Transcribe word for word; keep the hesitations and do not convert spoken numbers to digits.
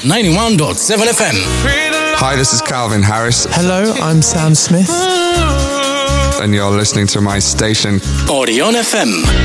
ninety-one point seven F M. Hi, this is Calvin Harris. Hello, I'm Sam Smith. And you're listening to my station, Odeon F M.